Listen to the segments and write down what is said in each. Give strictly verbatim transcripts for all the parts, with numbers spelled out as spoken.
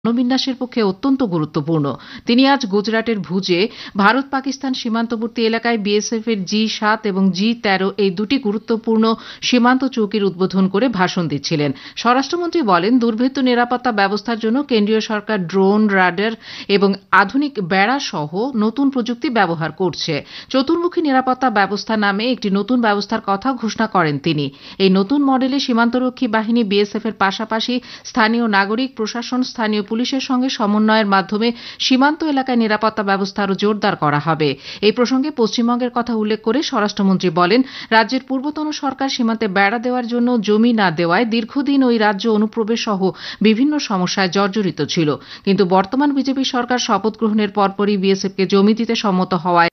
জনবিন্যাসের পক্ষে অত্যন্ত গুরুত্বপূর্ণ। তিনি আজ গুজরাটের ভুজে ভারত পাকিস্তান সীমান্তবর্তী এলাকায় বিএসএফ এর জি সাত এবং জি তেরো এই দুটি গুরুত্বপূর্ণ সীমান্ত চৌকির উদ্বোধন করে ভাষণ দিচ্ছিলেন। স্বরাষ্ট্রমন্ত্রী বলেন, দুর্ভেদ্য নিরাপত্তা ব্যবস্থার জন্য কেন্দ্রীয় সরকার ড্রোন, রাডার এবং আধুনিক বেড়া সহ নতুন প্রযুক্তি ব্যবহার করছে। চতুর্মুখী নিরাপত্তা ব্যবস্থা নামে একটি নতুন ব্যবস্থার কথা ঘোষণা করেন তিনি। এই নতুন মডেলে সীমান্তরক্ষী বাহিনী বিএসএফ এর পাশাপাশি স্থানীয় নাগরিক প্রশাসন, স্থানীয় পুলিশের সঙ্গে সমন্বয়ের মাধ্যমে সীমান্ত এলাকায় নিরাপত্তা ব্যবস্থা আরও জোরদার করা হবে। এই প্রসঙ্গে পশ্চিমবঙ্গের কথা উল্লেখ করে স্বরাষ্ট্রমন্ত্রী বলেন, রাজ্যের পূর্বতন সরকার সীমান্তে বেড়া দেওয়ার জন্য জমি না দেওয়ায় দীর্ঘদিন ওই রাজ্য অনুপ্রবেশ সহ বিভিন্ন সমস্যায় জর্জরিত ছিল। কিন্তু বর্তমান বিজেপি সরকার শপথ গ্রহণের পরপরই বিএসএফকে জমি দিতে সম্মত হওয়ায়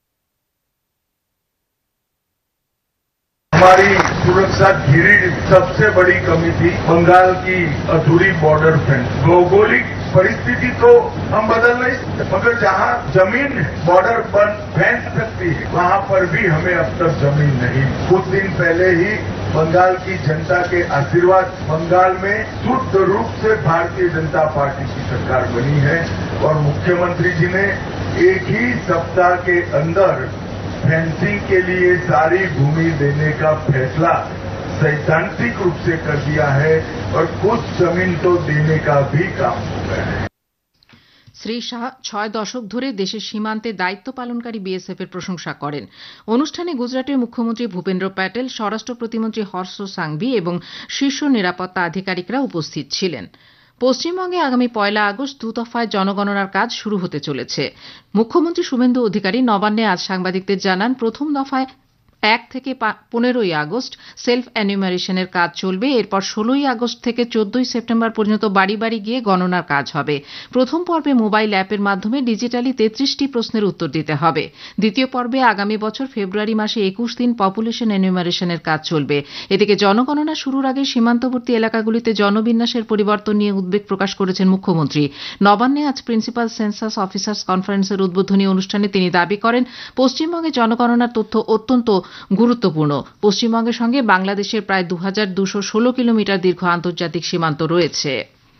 हमारी सुरक्षा घिरी सबसे बड़ी कमी थी बंगाल की अधूरी बॉर्डर फेंस। भौगोलिक परिस्थिति तो हम बदल नहीं सकते, मगर जहाँ जमीन बॉर्डर पर फेंस सकती है वहाँ पर भी हमें अब तक जमीन नहीं। कुछ दिन पहले ही बंगाल की जनता के आशीर्वाद बंगाल में शुद्ध रूप से भारतीय जनता पार्टी की सरकार बनी है और मुख्यमंत्री जी ने एक ही सप्ताह के अंदर फेंसिंग के लिए सारी भूमि देने का फैसला सैद्धांतिक रूप से कर दिया है और कुछ जमीन तो देने का भी काम हो गया है। শ্রী শাহ ছয় দশক ধরে দেশের সীমান্তে দায়িত্ব পালনকারী বিএসএফ এর প্রশংসা করেন। অনুষ্ঠানে গুজরাটের মুখ্যমন্ত্রী ভূপেন্দ্র প্যাটেল, স্বরাষ্ট্র প্রতিমন্ত্রী হর্ষ সাংভি এবং শীর্ষ নিরাপত্তা আধিকারিকরা উপস্থিত ছিলেন। পশ্চিমবঙ্গে আগামী পয়লা আগস্ট দু দফায় জনগণনার কাজ শুরু হতে চলেছে। মুখ্যমন্ত্রী শুভেন্দু অধিকারী নবান্নে আজ সাংবাদিকদের জানান, প্রথম দফায় এক থেকে পনেরোই আগস্ট সেলফ এনিউমারেশনের কাজ চলবে। এরপর ষোলোই আগস্ট থেকে চোদ্দই সেপ্টেম্বর পর্যন্ত বাড়ি বাড়ি গিয়ে গণনার কাজ হবে। প্রথম পর্বে মোবাইল অ্যাপের মাধ্যমে ডিজিটালি তেত্রিশটি প্রশ্নের উত্তর দিতে হবে। দ্বিতীয় পর্বে আগামী বছর ফেব্রুয়ারি মাসে একুশ দিন পপুলেশন এনিউমারেশনের কাজ চলবে। এদিকে জনগণনা শুরুর আগে সীমান্তবর্তী এলাকাগুলিতে জনবিন্যাসের পরিবর্তন নিয়ে উদ্বেগ প্রকাশ করেছেন মুখ্যমন্ত্রী। নবান্নে আজ প্রিন্সিপাল সেন্সাস অফিসার্স কনফারেন্সের উদ্বোধনী অনুষ্ঠানে তিনি দাবি করেন, পশ্চিমবঙ্গে জনগণনার তথ্য অত্যন্ত গুরুত্বপূর্ণ। পশ্চিমবঙ্গের সঙ্গে বাংলাদেশের প্রায় দু হাজার দুশো ষোলো কিলোমিটার দীর্ঘ আন্তর্জাতিক সীমান্ত রয়েছে।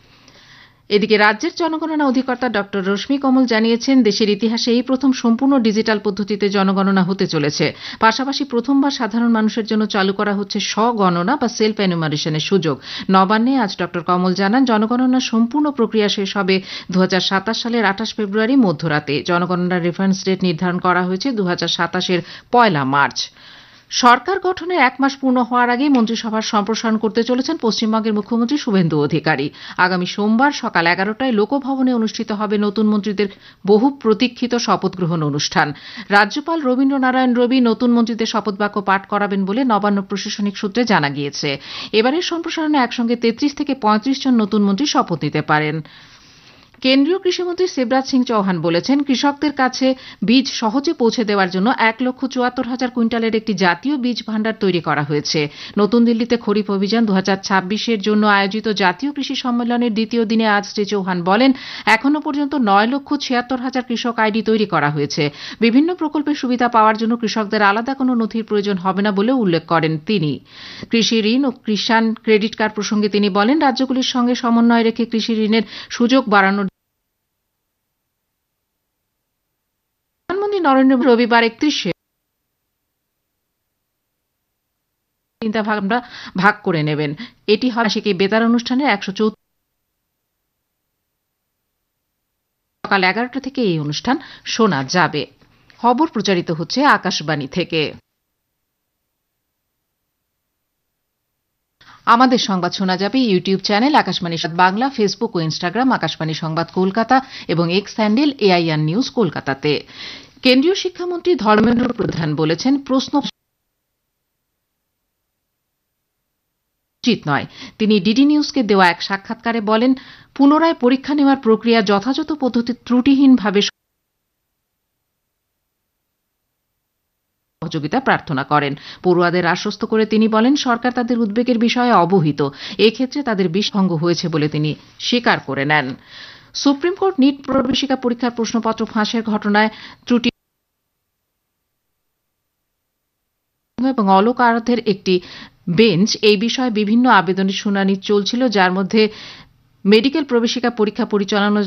এদিকে রাজ্যের জনগণনা অধিকর্তা ডক্টর রশ্মি কমল জানিয়েছেন, দেশের ইতিহাসে এই প্রথম সম্পূর্ণ ডিজিটাল পদ্ধতিতে জনগণনা হতে চলেছে। পাশাপাশি প্রথমবার সাধারণ মানুষের জন্য চালু করা হচ্ছে স্বগণনা বা সেলফ এনুমারেশনের সুযোগ। নবান্নে আজ ডক্টর কমল জানান, জনগণনার সম্পূর্ণ প্রক্রিয়া শেষ হবে দু হাজার সাতাশ সালের আঠাশ ফেব্রুয়ারি মধ্যরাতে। জনগণনার রেফারেন্স ডেট নির্ধারণ করা হয়েছে দু হাজার সাতাশের পয়লা মার্চ। সরকার গঠনের এক মাস পূর্ণ হওয়ার আগেই মন্ত্রিসভার সম্প্রসারণ করতে চলেছেন পশ্চিমবঙ্গের মুখ্যমন্ত্রী শুভেন্দু অধিকারী। আগামী সোমবার সকাল এগারোটায় লোকভবনে অনুষ্ঠিত হবে নতুন মন্ত্রীদের বহু প্রতীক্ষিত শপথ গ্রহণ অনুষ্ঠান। রাজ্যপাল রবীন্দ্র নারায়ণ রবি নতুন মন্ত্রীদের শপথ বাক্য পাঠ করাবেন বলে নবান্ন প্রশাসনিক সূত্রে জানা গিয়েছে। এবারের সম্প্রসারণে একসঙ্গে তেত্রিশ থেকে পঁয়ত্রিশ জন নতুন মন্ত্রী শপথ নিতে পারেন। কেন্দ্রীয় কৃষিমন্ত্রী শিবরাজ সিং চৌহান বলেছেন, কৃষকদের কাছে বীজ সহজে পৌঁছে দেওয়ার জন্য এক লক্ষ চুয়াত্তর হাজার কুইন্টালের একটি জাতীয় বীজ ভাণ্ডার তৈরি করা হয়েছে। নতুন দিল্লিতে খরিফ অভিযান দু হাজার ছাব্বিশের জন্য আয়োজিত জাতীয় কৃষি সম্মেলনের দ্বিতীয় দিনে আজ শ্রী চৌহান বলেন, এখনো পর্যন্ত নয় লক্ষ ছিয়াত্তর হাজার কৃষক আইডি তৈরি করা হয়েছে। বিভিন্ন প্রকল্পের সুবিধা পাওয়ার জন্য কৃষকদের আলাদা কোনো নথির প্রয়োজন হবে না বলেও উল্লেখ করেন তিনি। কৃষি ঋণ ও কিষাণ ক্রেডিট কার্ড প্রসঙ্গে তিনি বলেন, রাজ্যগুলির সঙ্গে সমন্বয় রেখে কৃষি ঋণের সুযোগ বাড়ানোর প্রধানমন্ত্রী নরেন্দ্র মোদী রবিবার একত্রিশে চিন্তা ভাবনা ভাগ করে নেবেন। এটি হবে সেই বেতার অনুষ্ঠানের একশো চৌত্রিশ সকাল এগারোটা থেকে এই অনুষ্ঠান শোনা যাবে। খবর প্রচারিত হচ্ছে আকাশবাণী থেকে। আমাদের সংবাদ শোনা যাবে YouTube channel Akashvani Bangla, Facebook ও ইনস্টাগ্রাম আকাশবাণী সংবাদ কলকাতা এবং এক্স হ্যান্ডেল এআইআর নিউজ কলকাতাতে। কেন্দ্রীয় শিক্ষামন্ত্রী ধর্মেন্দ্র প্রধান বলেছেন, প্রশ্ন উচিত নয়। তিনি ডিডি নিউজকে দেওয়া এক সাক্ষাৎকারে বলেন, পুনরায় পরীক্ষা নেওয়ার প্রক্রিয়া যথাযথ পদ্ধতি ত্রুটিহীনভাবে সহযোগিতা প্রার্থনা করেন। পড়ুয়াদের আশ্বস্ত করে তিনি বলেন, সরকার তাদের উদ্বেগের বিষয়ে অবহিত। এক্ষেত্রে তাদের বিশ্বভঙ্গ হয়েছে বলে তিনি স্বীকার করে নেন। সুপ্রিম কোর্ট নিট প্রবেশিকা পরীক্ষার প্রশ্নপত্র ফাঁসের ঘটনায় ত্রুটি এবং অলোক আরাধ্যের একটি বেঞ্চ এই বিষয়ে বিভিন্ন আবেদনের শুনানি চলছিল, যার মধ্যে মেডিকেল প্রবেশিকা পরীক্ষা পরিচালনার